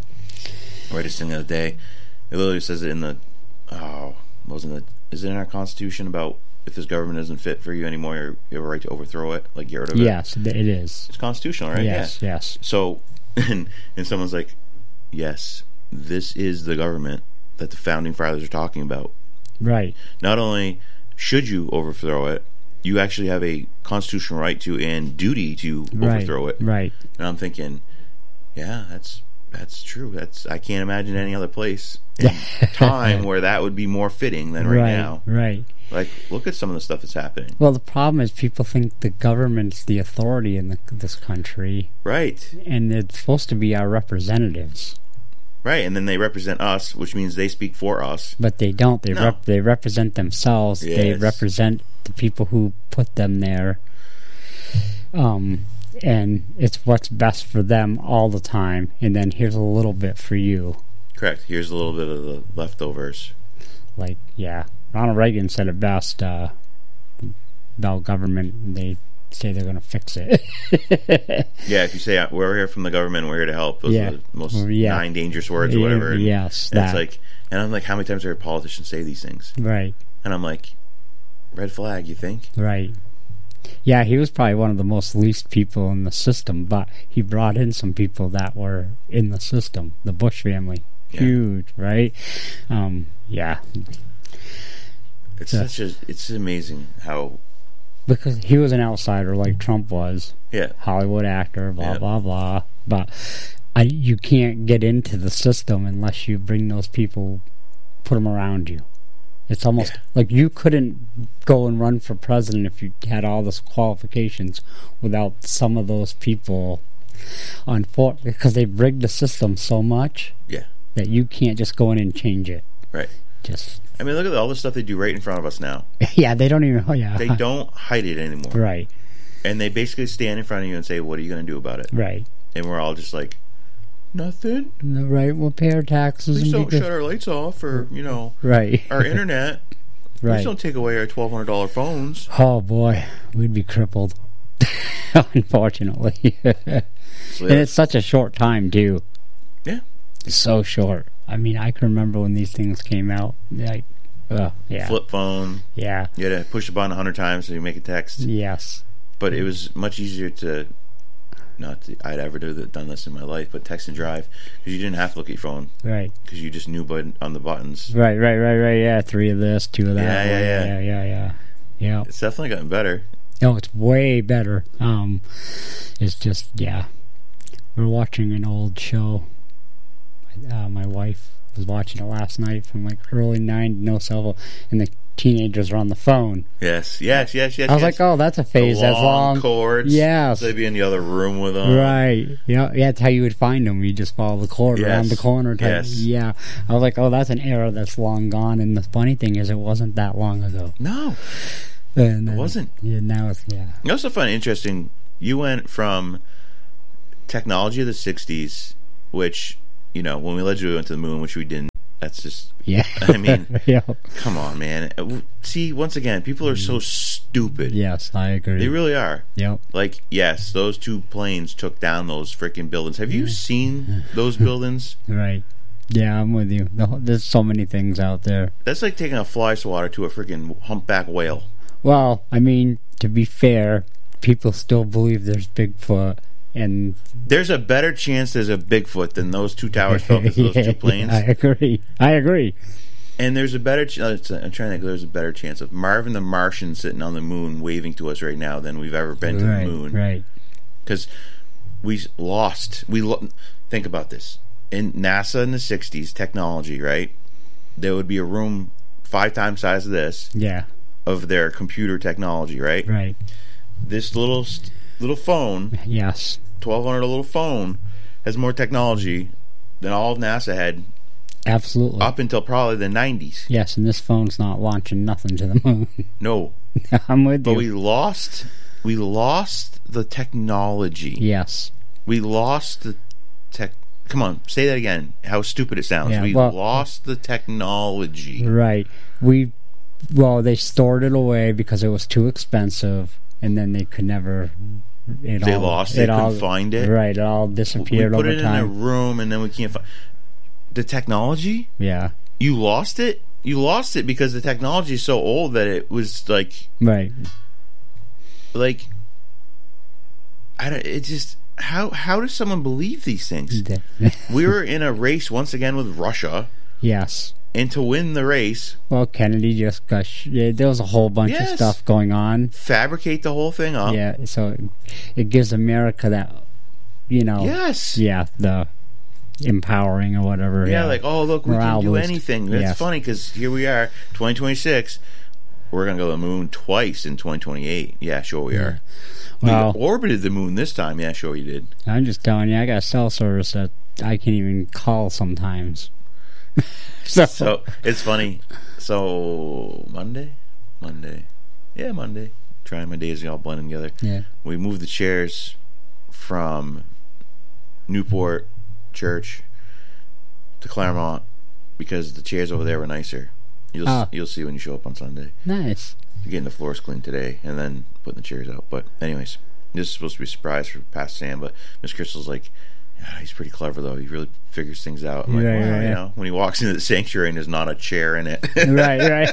I read this thing the other day. It literally says it in the, oh, wasn't it? Is it in our Constitution about if this government isn't fit for you anymore, you have a right to overthrow it, like get rid of it? yes, it is. It's constitutional, right? Yes, yeah. yes. So, and, and someone's like, yes, this is the government that the founding fathers are talking about. Right. Not only should you overthrow it, you actually have a constitutional right to and duty to Right, overthrow it. right. And I'm thinking, yeah, that's that's true. That's I can't imagine any other place in time where that would be more fitting than right, Right, now. right. Like, look at some of the stuff that's happening. Well, the problem is people think the government's the authority in the, this country. Right. And it's supposed to be our representatives. Right, and then they represent us, which means they speak for us. But they don't. They No. rep- they represent themselves. They Yes. represent the people who put them there. Um, and it's what's best for them all the time. And then here's a little bit for you. Correct. Here's a little bit of the leftovers. Like, yeah. Ronald Reagan said it best uh, about government. And they say they're going to fix it. Yeah, if you say, we're here from the government, we're here to help. Those Yeah. are the most Yeah. nine dangerous words or whatever. And, Yes, and it's that. like, and I'm like, how many times have politicians say these things? Right. And I'm like, red flag, you think? Right. Yeah, he was probably one of the most least people in the system, but he brought in some people that were in the system. The Bush family. Yeah. Huge, right? Um, yeah. It's Yeah. such a, it's amazing how, Because he was an outsider like Trump was. Yeah. Hollywood actor, blah, Yeah. blah, blah. But I, you can't get into the system unless you bring those people, put them around you. It's almost like you couldn't go and run for president if you had all those qualifications without some of those people on for because they've rigged the system so much Yeah. that you can't just go in and change it. right. Just I mean, look at all the stuff they do right in front of us now. yeah, they don't even. Oh, yeah, They don't hide it anymore. Right, And they basically stand in front of you and say, what are you going to do about it? right, And we're all just like, nothing. right. We'll pay our taxes. Please and don't be shut good. our lights off or, you know, Right. our internet. Right. Please don't take away our twelve hundred dollars phones. Oh boy, we'd be crippled. Unfortunately, and it's such a short time too. Yeah, it's so short. I mean, I can remember when these things came out. Like, Oh, yeah. Flip phone. Yeah. You had to push the button a hundred times so you make a text. Yes. But it was much easier to, not to, I'd ever do that, done this in my life, but text and drive, because you didn't have to look at your phone. Right. Because you just knew button, on the buttons. Right, right, right, right, yeah. Three of this, two of that. Yeah, yeah, yeah. Yeah, yeah, yeah. Yeah. It's definitely gotten better. No, it's way better. Um, it's just, yeah. We're watching an old show. Uh, my wife was watching it last night from like early nineties, no cell phone, and the teenagers are on the phone. Yes, yes, yes, yes. I was yes. like, oh, that's a phase the that's long long. cords. Yes. So they'd be in the other room with them. Right. Yeah, yeah, that's how you would find them. You just follow the cord Yes. around the corner. Type. Yes. Yeah. I was like, oh, that's an era that's long gone. And the funny thing is, it wasn't that long ago. No. And then, it wasn't. Yeah, now it's, yeah. You also find it interesting, you went from technology of the sixties, which, you know, when we allegedly went to the moon, which we didn't, that's just, yeah. I mean, yeah. Come on, man. See, once again, people are so stupid. Yes, I agree. They really are. Yep. Like, yes, those two planes took down those freaking buildings. Have you seen those buildings? Right. Yeah, I'm with you. There's so many things out there. That's like taking a fly swatter to a freaking humpback whale. Well, I mean, to be fair, people still believe there's Bigfoot. And there's a better chance there's a Bigfoot than those two towers fell because those two planes. I agree. I agree. And there's a better. Ch- I'm trying to think. There's a better chance of Marvin the Martian sitting on the moon waving to us right now than we've ever been to right, the moon. Right. Because we lost. We lo- think about this in NASA in the sixties technology. Right. There would be a room five times size of this. Yeah. Of their computer technology. Right. Right. This little. St- Little phone, yes, twelve hundred. A little phone has more technology than all of NASA had. Absolutely, up until probably the nineties. Yes, and this phone's not launching nothing to the moon. No, I'm with but you. But we lost, we lost the technology. Yes, we lost the tech. Come on, say that again. How stupid it sounds. Yeah, we well, lost the technology. Right. We, well, they stored it away because it was too expensive, and then they could never. It they all, lost it. They all, couldn't find it. Right. It all disappeared over time. We put it time. in a room, and then we can't find the technology. Yeah. You lost it. You lost it because the technology is so old that it was like. Right. Like. I don't. It just. How how does someone believe these things? We were in a race once again with Russia. Yes. And to win the race, well, Kennedy just got. Sh- yeah, there was a whole bunch yes. of stuff going on. Fabricate the whole thing up. Yeah, so it, it gives America that, you know. Yes. Yeah, the empowering or whatever. Yeah, yeah. like oh look, we Morale can do boost. anything. That's yes. funny because here we are, twenty twenty-six. We're gonna go to the moon twice in twenty twenty-eight. Yeah, sure we are. Well, we orbited the moon this time. Yeah, sure you did. I'm just telling you, I got a cell service that I can't even call sometimes. so, so it's funny. So Monday, Monday, yeah, Monday. Trying my days all blending together. Yeah, we moved the chairs from Newport Church to Claremont because the chairs over there were nicer. You'll oh. you'll see when you show up on Sunday. Nice. Getting the floors cleaned today and then putting the chairs out. But anyways, this is supposed to be a surprise for Pastor Sam. But Miss Crystal's like, yeah, he's pretty clever though. He really figures things out. I'm like, right, well, right, you yeah. know, when he walks into the sanctuary and there's not a chair in it. right,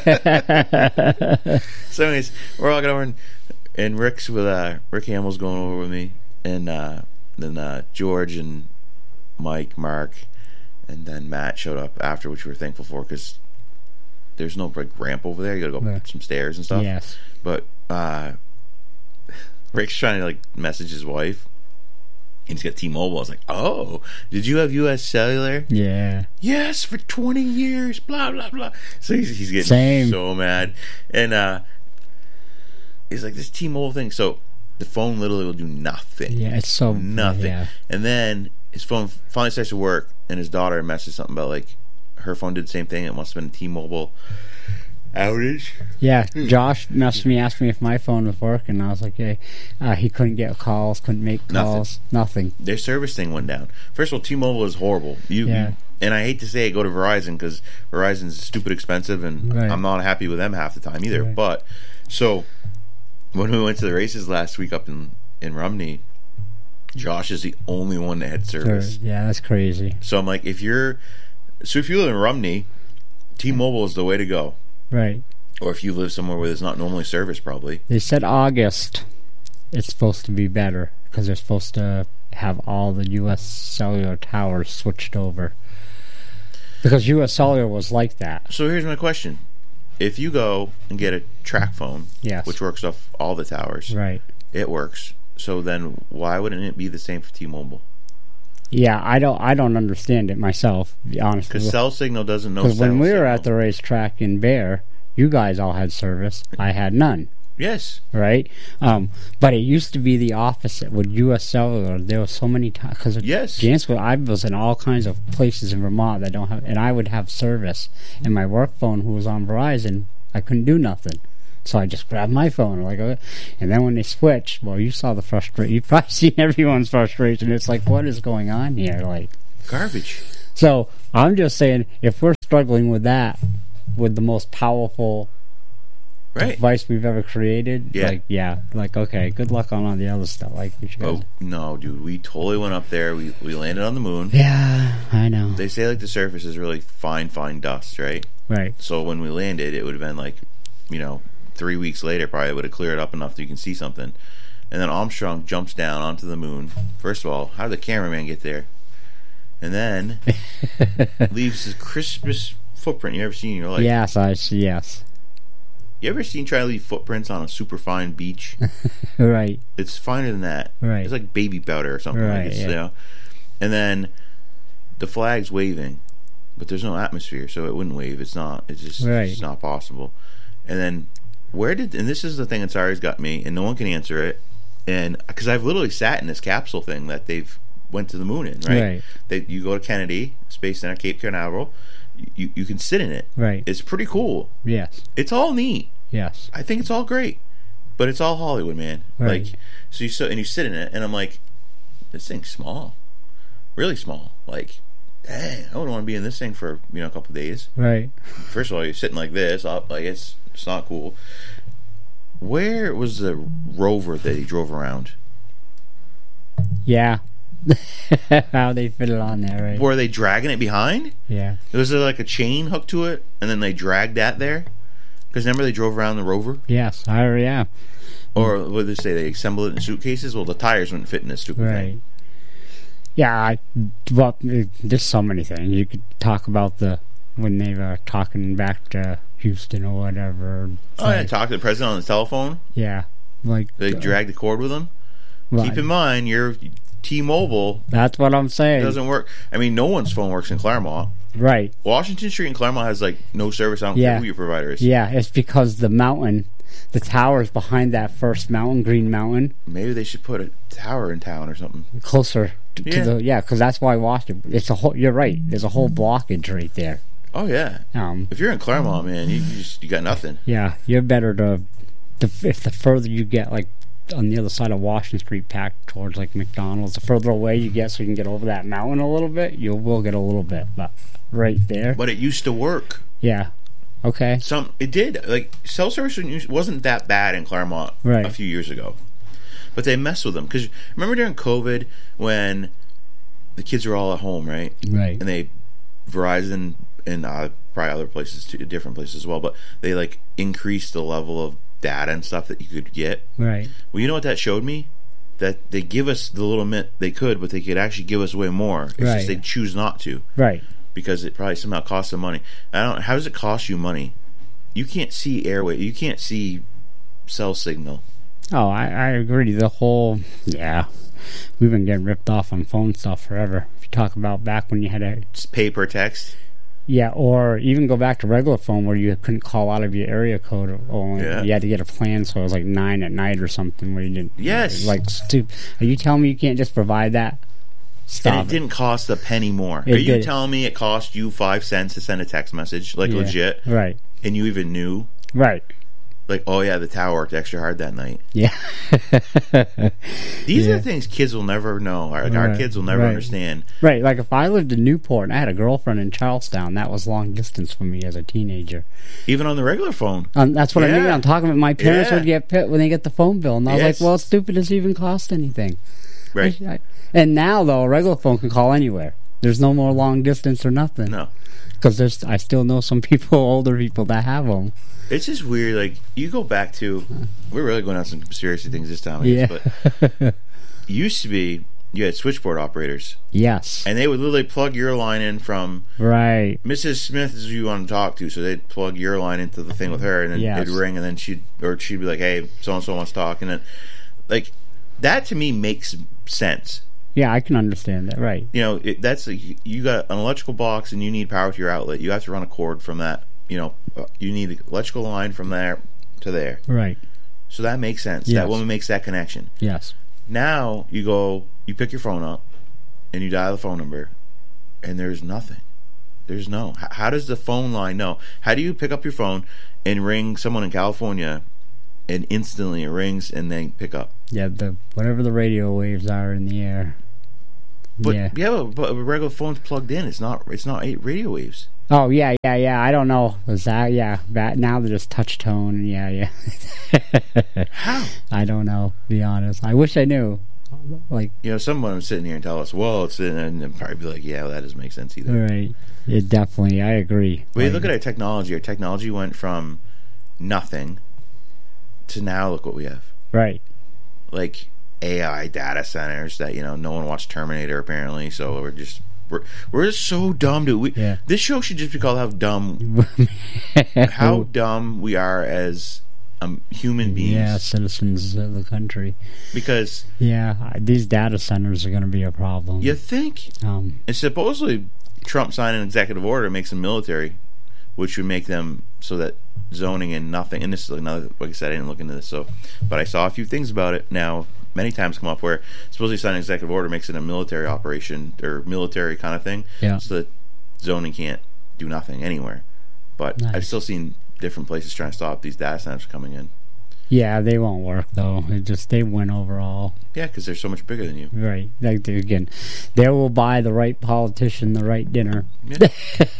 right. So anyways, we're all going over and, and Rick's with uh, Rick Hamill's going over with me, and uh, then uh, George and Mike, Mark, and then Matt showed up after, which we were thankful for because. There's no like ramp over there. You gotta go right. up some stairs and stuff. Yes. But uh, Rick's trying to like message his wife. And he's got T-Mobile. I was like, oh, did you have U S Cellular? Yeah. Yes, for twenty years. Blah blah blah. So he's, he's getting Same. so mad, and uh, he's like, this T-Mobile thing. So the phone literally will do nothing. Yeah, it's so nothing. Yeah. And then his phone finally starts to work, and his daughter messaged something about like. Her phone did the same thing. It must have been a T-Mobile outage. Yeah, Josh messaged me, asked me if my phone was working. I was like, "Yeah." Uh, he couldn't get calls, couldn't make calls, nothing. nothing. Their service thing went down. First of all, T-Mobile is horrible. You, yeah. you and I hate to say it, go to Verizon because Verizon's stupid expensive, and right. I'm not happy with them half the time either. Right. But so when we went to the races last week up in in Rumney, Josh is the only one that had service. Sure. Yeah, that's crazy. So I'm like, if you're So if you live in Rumney, T-Mobile is the way to go. Right. Or if you live somewhere where there's not normally service, probably. They said August it's supposed to be better because they're supposed to have all the U S cellular towers switched over. Because U S Cellular was like that. So here's my question. If you go and get a track phone, yes. which works off all the towers, right? It works. So then why wouldn't it be the same for T-Mobile? Yeah, I don't I don't understand it myself, to be honest. Because Cell Signal doesn't know Because when we were signal. at the racetrack in Bear, you guys all had service. I had none. Yes. Right? Um, but it used to be the opposite. With U S Cellular, there were so many times. Because yes. Janesville, I was in all kinds of places in Vermont that don't have, and I would have service. And my work phone, who was on Verizon, I couldn't do nothing. So I just grabbed my phone. Like, okay. And then when they switched, well, you saw the frustration. You've probably seen everyone's frustration. It's like, what is going on here? Like garbage. So I'm just saying, if we're struggling with that, with the most powerful right. device we've ever created, yeah. like, yeah, like, okay, good luck on all the other stuff. Like, we should oh no, dude, we totally went up there. We we landed on the moon. Yeah, I know. They say like the surface is really fine, fine dust, right? Right. So when we landed, it would have been like, you know, three weeks later, probably would have cleared up enough that you can see something. And then Armstrong jumps down onto the moon. First of all, how did the cameraman get there? And then leaves the crispest footprint you ever seen in your life. Yes, I see. Yes. You ever seen try to leave footprints on a super fine beach? Right. It's finer than that. Right. It's like baby powder or something. Right. Like it's, yeah. You know? And then the flag's waving, but there's no atmosphere, so it wouldn't wave. It's not. It's just. Right. It's not possible. And then where did? And this is the thing that's always got me, and no one can answer it. And because I've literally sat in this capsule thing that they've went to the moon in, right? Right. They, you go to Kennedy Space Center, Cape Canaveral. You you can sit in it. Right. It's pretty cool. Yes. It's all neat. Yes. I think it's all great, but it's all Hollywood, man. Right. Like, so you sit and you sit in it, and I'm like, this thing's small, really small. Like, dang, I wouldn't want to be in this thing for you know a couple of days. Right. First of all, you're sitting like this, up like it's it's not cool. Where was the rover that he drove around? Yeah. How they fit it on there, right? Were they dragging it behind? Yeah. Was there like a chain hooked to it, and then they dragged that there? Because remember they drove around the rover? Yes, I yeah. Or what did they say? They assembled it in suitcases? Well, the tires wouldn't fit in this stupid right. thing. Yeah, I, well, there's so many things. You could talk about the when they were talking back to Houston or whatever. Oh, like, yeah, talk to the president on the telephone? Yeah. Like They uh, dragged the cord with him? Well, Keep in mind, you're T-Mobile. That's what I'm saying. It doesn't work. I mean, no one's phone works in Claremont. Right. Washington Street in Claremont has, like, no service. I don't yeah. care who your provider is. Yeah, it's because the mountain, the tower's behind that first mountain, Green Mountain. Maybe they should put a tower in town or something. Closer to, yeah. to the... Yeah, because that's why Washington... It's a whole... You're right. There's a whole blockage right there. Oh, yeah. Um, if you're in Claremont, man, you, you just you got nothing. Yeah, you're better to... The, if the further you get, like, on the other side of Washington Street, packed towards, like, McDonald's, the further away you get so you can get over that mountain a little bit, you will get a little bit, but right there. But it used to work. Yeah. Okay. Some It did. Like, cell service wasn't that bad in Claremont right. a few years ago. But they messed with them. Because remember during COVID when the kids were all at home, right? Right. And they, Verizon and uh, probably other places, too, different places as well, but they, like, increased the level of data and stuff that you could get. Right. Well, you know what that showed me? That they give us the little bit they could, but they could actually give us way more. It's right. just they choose not to. Right. Because it probably somehow costs them money. I don't. How does it cost you money? You can't see airway. You can't see cell signal. Oh, I, I agree. The whole yeah, we've been getting ripped off on phone stuff forever. If you talk about back when you had a just pay per text. Yeah, or even go back to regular phone where you couldn't call out of your area code. Or, or yeah. You had to get a plan, so it was like nine at night or something where you didn't. Yes. Like, stu- are you telling me you can't just provide that? Stop and it, it didn't cost a penny more. It Are you did. telling me it cost you five cents to send a text message, like yeah. legit? Right. And you even knew? Right. Like, oh yeah, the tower worked extra hard that night. Yeah. These yeah. are things kids will never know. Our, like, right. our kids will never right. understand. Right. Like if I lived in Newport and I had a girlfriend in Charlestown, that was long distance for me as a teenager. Even on the regular phone. Um, that's what yeah. I mean. I'm talking about my parents yeah. would get pit when they get the phone bill, and I was yes. like, "Well, it's stupid. Does it even cost anything?" Right. I, I, and now though, a regular phone can call anywhere. There's no more long distance or nothing. No. Because there's, I still know some people, older people, that have them. It's just weird. Like, you go back to, we're really going on some conspiracy things this time, I Yeah. guess, but used to be, you had switchboard operators. Yes. And they would literally plug your line in from Right. Missus Smith is who you want to talk to, so they'd plug your line into the thing with her, and then Yes. it'd ring, and then she'd or she'd be like, "Hey, so and so wants to talk," and then like that to me makes sense. Yeah, I can understand that. Right. You know, it, that's a, you got an electrical box, and you need power to your outlet. You have to run a cord from that. You know, you need an electrical line from there to there. Right. So that makes sense. Yes. That woman makes that connection. Yes. Now you go, you pick your phone up, and you dial the phone number, and there's nothing. There's no. H- how does the phone line know? How do you pick up your phone and ring someone in California, and instantly it rings and they pick up? Yeah, the whatever the radio waves are in the air. But yeah. yeah, but, but a regular phone's plugged in. It's not. It's not eight radio waves. Oh yeah, yeah, yeah. I don't know. Was that yeah? That now they're just touch tone. Yeah, yeah. How? I don't know. To be honest, I wish I knew. Like, you know, someone would sit in here and tell us, "Well, it's," in, and then probably be like, "Yeah, well, that doesn't make sense either." Right. It definitely. I agree. But you Like, look at our technology. Our technology went from nothing to now. Look what we have. Right. Like A I data centers that, you know, no one watched Terminator apparently, so we're just we're we're just so dumb, dude. We, Yeah. This show should just be called "How Dumb," how dumb we are as um, human beings. Yeah, citizens of the country. Because Yeah, I- these data centers are going to be a problem. you think, Um, and supposedly Trump signed an executive order makes them military, which would make them so that zoning and nothing. And this is another, like I said, I didn't look into this, so but I saw a few things about it now. Many times come up where supposedly sign an executive order makes it a military operation or military kind of thing, Yeah. so that zoning can't do nothing anywhere. But Nice. I've still seen different places trying to stop these data centers coming in. yeah, they won't work though. It just they win overall. Yeah, because they're so much bigger than you. Right. Like they- again, they will buy the right politician the right dinner, Yeah.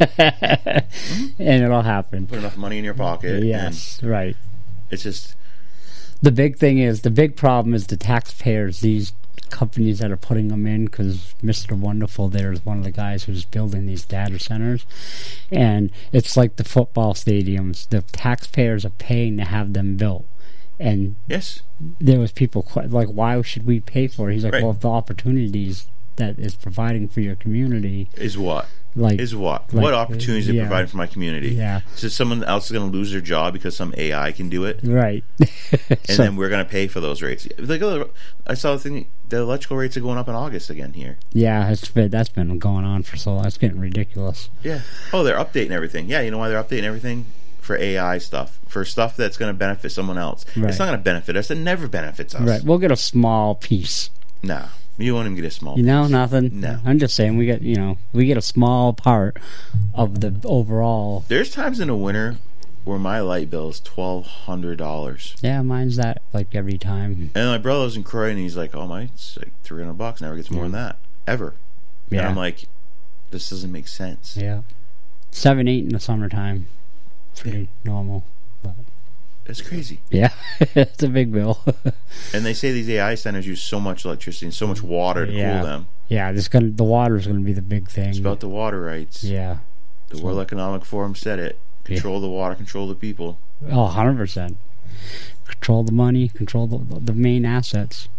and it'll happen. Put enough money in your pocket. Yes. and Right. It's just The big thing is the big problem is the taxpayers. These companies that are putting them in, because Mister Wonderful there is one of the guys who's building these data centers, and it's like the football stadiums. The taxpayers are paying to have them built, and yes, there was people que- like, why should we pay for it? He's like, Right. well, the opportunities that is providing for your community is what like is what like, what opportunities yeah. they provide for my community. Yeah. So someone else is going to lose their job because some A I can do it, Right. and So- then we're going to pay for those rates. Like, oh, I saw the thing. The electrical rates are going up in August again here. Yeah, it's been, that's been going on for so long. It's getting ridiculous. Yeah. Oh, they're updating everything. Yeah, you know why they're updating everything? For A I stuff, for stuff that's going to benefit someone else. Right. It's not going to benefit us. It never benefits us. Right. We'll get a small piece. No, you won't even get a small. You know, piece. nothing. No. I'm just saying we get, you know, we get a small part of the overall. There's times in the winter where my light bill is twelve hundred dollars. Yeah, mine's that like every time. And my brother lives in Croydon, and he's like, "Oh my, it's like three hundred bucks. Never gets more than that ever." And Yeah. I'm like, "This doesn't make sense." Yeah. Seven, eight in the summertime. Pretty normal. But It's crazy. yeah, it's a big bill. And they say these A I centers use so much electricity and so much water to yeah. cool them. Yeah, this gonna the water's gonna be the big thing. It's about the water rights. Yeah. The So- World Economic Forum said it. Control the water, control the people. Oh, one hundred percent. Control the money, control the, the main assets.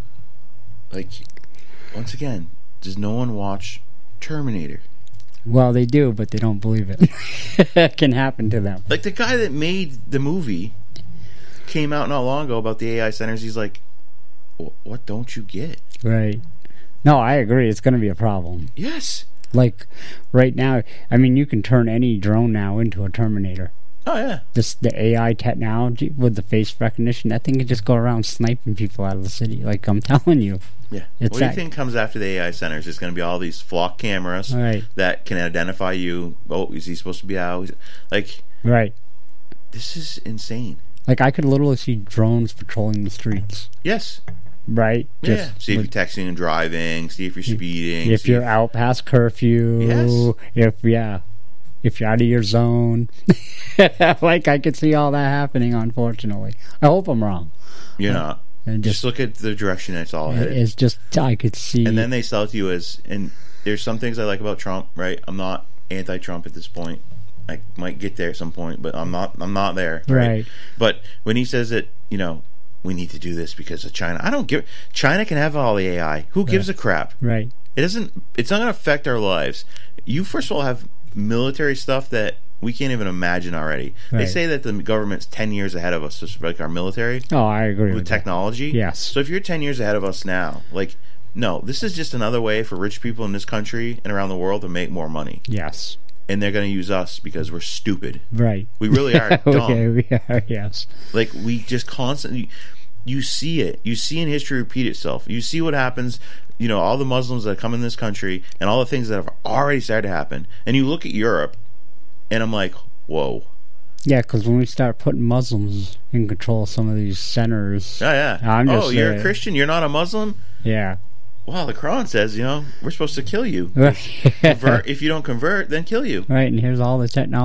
Like, once again, does no one watch Terminator? Well, they do, but they don't believe it. It can happen to them. Like, the guy that made the movie came out not long ago about the A I centers. He's like, "Wh- what don't you get? Right. No, I agree. It's going to be a problem. Yes. Like, right now, I mean, you can turn any drone now into a Terminator. Oh, yeah. This the A I technology with the face recognition, that thing can just go around sniping people out of the city. Like, I'm telling you. Yeah. It's what do you that- think comes after the A I centers? It's going to be all these flock cameras Right. that can identify you. Oh, is he supposed to be out? Like, Right. this is insane. Like, I could literally see drones patrolling the streets. Yes. Right? Yeah. Just See if with- you're texting and driving. See if you're speeding. If see you're out past curfew. Yes. If, yeah. If you're out of your zone. Like, I could see all that happening, unfortunately. I hope I'm wrong. You're not. And just, just- look at the direction it's all headed. It's just, I could see. And then they sell it to you as, and there's some things I like about Trump, right? I'm not anti-Trump at this point. I might get there at some point, but I'm not. I'm not there. Right? Right. But when he says that, you know, we need to do this because of China, I don't give. China can have all the A I. Who gives Right. a crap? Right. It doesn't. It's not going to affect our lives. You first of all have military stuff that we can't even imagine already. They Right. say that the government's ten years ahead of us, just like our military. Oh, I agree with with technology. that. Yes. So if you're ten years ahead of us now, like, no, this is just another way for rich people in this country and around the world to make more money. Yes. And they're going to use us because we're stupid. Right. We really are dumb. Okay, we are, yes. Like, we just constantly, you see it. You see in history repeat itself. You see what happens, you know, all the Muslims that come in this country and all the things that have already started to happen. And you look at Europe, and I'm like, whoa. Yeah, because when we start putting Muslims in control of some of these centers... Yeah, yeah. I'm just, oh, you're uh, a Christian? You're not a Muslim? Yeah. Well, the Quran says, you know, we're supposed to kill you. Convert, if you don't convert, then kill you. Right, and here's all the technology